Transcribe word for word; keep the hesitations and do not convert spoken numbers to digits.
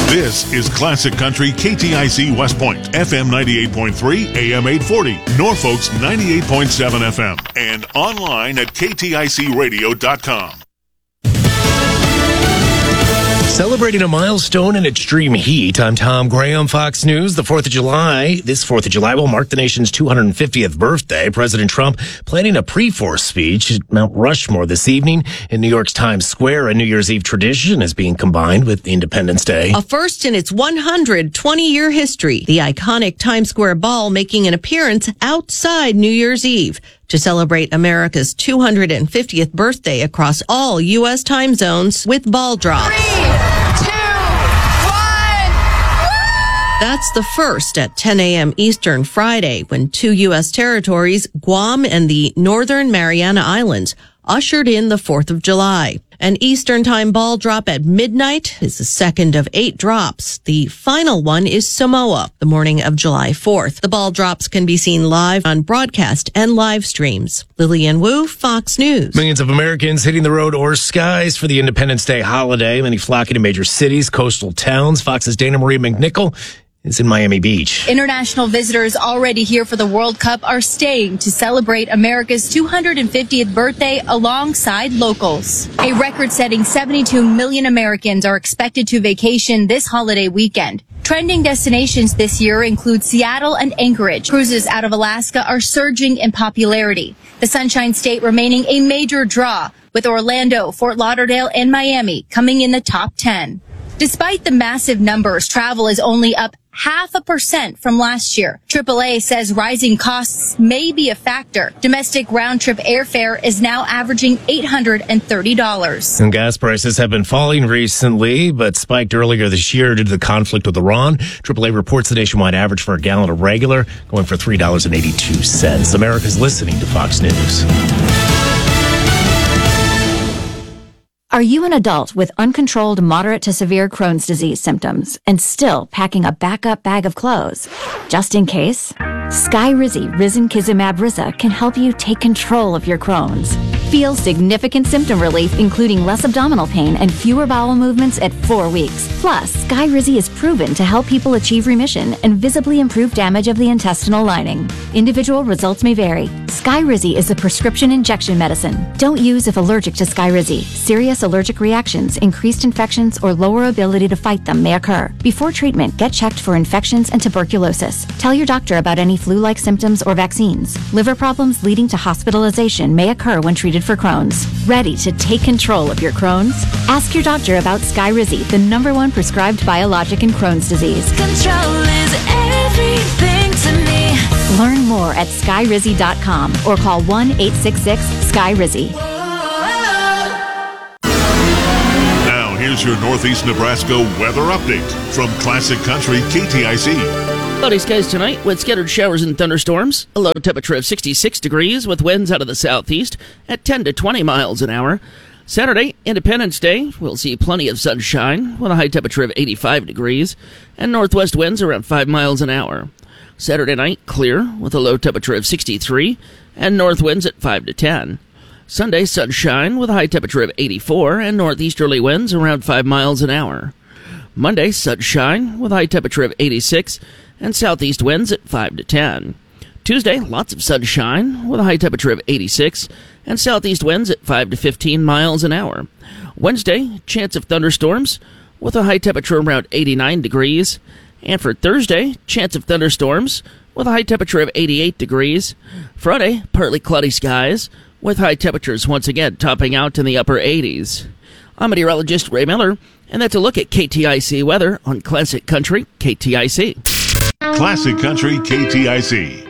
This is Classic Country K T I C West Point, F M ninety-eight point three, A M eight forty, Norfolk's ninety-eight point seven F M, and online at K T I C radio dot com. Celebrating a milestone in extreme heat, I'm Tom Graham, Fox News. The fourth of July, this fourth of July will mark the nation's two hundred fiftieth birthday. President Trump planning a pre-force speech at Mount Rushmore this evening in New York's Times Square. A New Year's Eve tradition is being combined with Independence Day. A first in its one hundred twenty-year history, the iconic Times Square Ball making an appearance outside New Year's Eve to celebrate America's two hundred fiftieth birthday across all U S time zones with ball drops. Three, two, one. That's the first at ten a.m. Eastern Friday when two U S territories, Guam and the Northern Mariana Islands, ushered in the fourth of July. An Eastern Time ball drop at midnight is the second of eight drops. The final one is Samoa, the morning of July fourth. The ball drops can be seen live on broadcast and live streams. Lillian Wu, Fox News. Millions of Americans hitting the road or skies for the Independence Day holiday. Many flocking to major cities, coastal towns. Fox's Dana Marie McNichol is in Miami Beach. International visitors already here for the World Cup are staying to celebrate America's two hundred fiftieth birthday alongside locals. A record-setting seventy-two million Americans are expected to vacation this holiday weekend. Trending destinations this year include Seattle and Anchorage. Cruises out of Alaska are surging in popularity. The Sunshine State remaining a major draw, with Orlando, Fort Lauderdale, and Miami coming in the top ten. Despite the massive numbers, travel is only up half a percent from last year. triple A says rising costs may be a factor. Domestic round-trip airfare is now averaging eight hundred thirty dollars. And gas prices have been falling recently, but spiked earlier this year due to the conflict with Iran. triple A reports the nationwide average for a gallon of regular going for three dollars and eighty-two cents. America's listening to Fox News. Are you an adult with uncontrolled moderate to severe Crohn's disease symptoms and still packing a backup bag of clothes? Just in case? Skyrizi Risankizumab Riza can help you take control of your Crohn's. Feel significant symptom relief, including less abdominal pain and fewer bowel movements at four weeks. Plus, Skyrizi is proven to help people achieve remission and visibly improve damage of the intestinal lining. Individual results may vary. Skyrizi is a prescription injection medicine. Don't use if allergic to Skyrizi. Serious allergic reactions, increased infections, or lower ability to fight them may occur. Before treatment, get checked for infections and tuberculosis. Tell your doctor about any flu-like symptoms or vaccines. Liver problems leading to hospitalization may occur when treated for Crohn's. Ready to take control of your Crohn's? Ask your doctor about Skyrizi, the number one prescribed biologic in Crohn's disease. Control is everything to me. Learn more at skyrizi dot com or call one eight six six Skyrizi. Now, here's your Northeast Nebraska weather update from Classic Country K T I C. Cloudy skies tonight with scattered showers and thunderstorms. A low temperature of sixty-six degrees with winds out of the southeast at ten to twenty miles an hour. Saturday, Independence Day, we'll see plenty of sunshine with a high temperature of eighty-five degrees and northwest winds around five miles an hour. Saturday night, clear with a low temperature of sixty-three and north winds at five to ten. Sunday, sunshine with a high temperature of eighty-four and northeasterly winds around five miles an hour. Monday, sunshine with a high temperature of eighty-six and southeast winds at five to ten. Tuesday, lots of sunshine with a high temperature of eighty-six and southeast winds at five to fifteen miles an hour. Wednesday, chance of thunderstorms with a high temperature around eighty-nine degrees. And for Thursday, chance of thunderstorms with a high temperature of eighty-eight degrees. Friday, partly cloudy skies with high temperatures once again topping out in the upper eighties. I'm meteorologist Ray Miller, and that's a look at K T I C weather on Classic Country K T I C. Classic Country K T I C.